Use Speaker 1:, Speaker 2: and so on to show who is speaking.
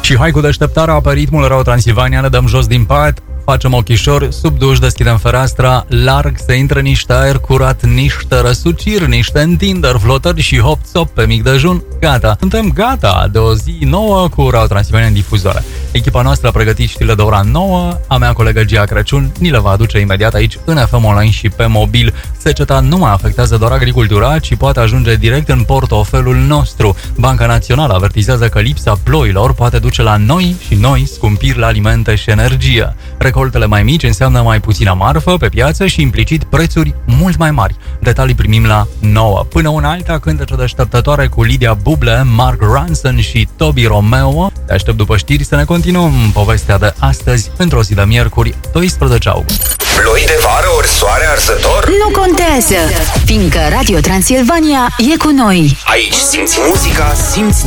Speaker 1: Și hai cu deșteptarea pe ritmul Radio Transilvania, ne dăm jos din pat, facem ochișori, sub duș, deschidem fereastra, larg se intră niște aer curat, niște răsuciri, niște întinderi, flotări și hop-top pe mic dejun. Gata, suntem gata de o zi nouă cu Radio Transilvania în difuzoare. Echipa noastră a pregătit știrile de ora 9, a mea colegă Gia Crăciun ni le va aduce imediat aici în FM Online și pe mobil. Seceta nu mai afectează doar agricultura, ci poate ajunge direct în portofelul nostru. Banca Națională avertizează că lipsa ploilor poate duce la noi scumpiri la alimente și energie. Recoltele mai mici înseamnă mai puțină marfă pe piață și implicit prețuri mult mai mari. Detalii primim la 9. Până una alta, cântece deșteptătoare cu Lidia Buble, Mark Ronson și Toby Romeo. Te aștept după știri să ne continuăm povestea de astăzi, într-o zi de miercuri, 12 august.
Speaker 2: Ploi de vară ori soare arzător?
Speaker 3: Nu contează, fiindcă Radio Transilvania e cu noi.
Speaker 2: Aici simți muzica, simți